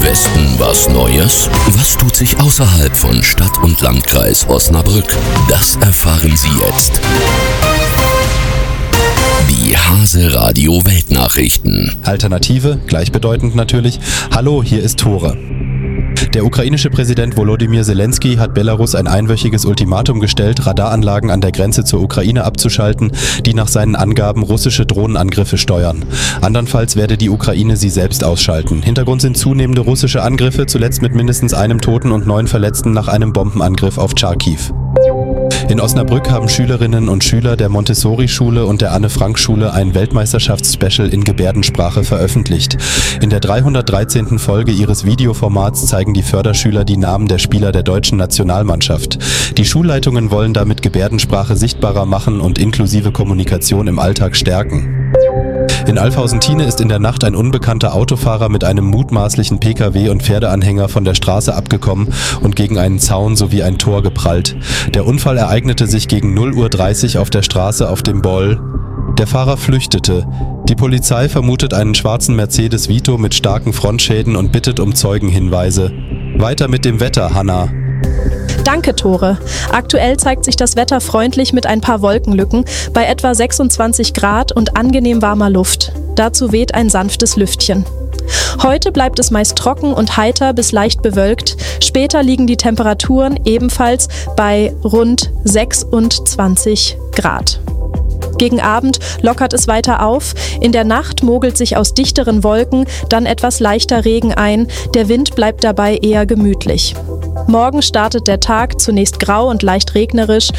Westen was Neues? Was tut sich außerhalb von Stadt und Landkreis Osnabrück? Das erfahren Sie jetzt. Die Hase Radio Weltnachrichten. Alternative, gleichbedeutend natürlich. Hallo, hier ist Tore. Der ukrainische Präsident Volodymyr Zelensky hat Belarus ein einwöchiges Ultimatum gestellt, Radaranlagen an der Grenze zur Ukraine abzuschalten, die nach seinen Angaben russische Drohnenangriffe steuern. Andernfalls werde die Ukraine sie selbst ausschalten. Hintergrund sind zunehmende russische Angriffe, zuletzt mit mindestens einem Toten und 9 Verletzten nach einem Bombenangriff auf Charkiw. In Osnabrück haben Schülerinnen und Schüler der Montessori-Schule und der Anne-Frank-Schule ein Weltmeisterschaftsspecial in Gebärdensprache veröffentlicht. In der 313. Folge ihres Videoformats zeigen die Förderschüler die Namen der Spieler der deutschen Nationalmannschaft. Die Schulleitungen wollen damit Gebärdensprache sichtbarer machen und inklusive Kommunikation im Alltag stärken. In Alfhausen-Tiene ist in der Nacht ein unbekannter Autofahrer mit einem mutmaßlichen Pkw und Pferdeanhänger von der Straße abgekommen und gegen einen Zaun sowie ein Tor geprallt. Der Unfall ereignete sich gegen 0:30 Uhr auf der Straße auf dem Boll. Der Fahrer flüchtete. Die Polizei vermutet einen schwarzen Mercedes Vito mit starken Frontschäden und bittet um Zeugenhinweise. Weiter mit dem Wetter, Hanna. Danke, Tore. Aktuell zeigt sich das Wetter freundlich mit ein paar Wolkenlücken bei etwa 26 Grad und angenehm warmer Luft. Dazu weht ein sanftes Lüftchen. Heute bleibt es meist trocken und heiter bis leicht bewölkt. Später liegen die Temperaturen ebenfalls bei rund 26 Grad. Gegen Abend lockert es weiter auf. In der Nacht mogelt sich aus dichteren Wolken dann etwas leichter Regen ein. Der Wind bleibt dabei eher gemütlich. Morgen startet der Tag zunächst grau und leicht regnerisch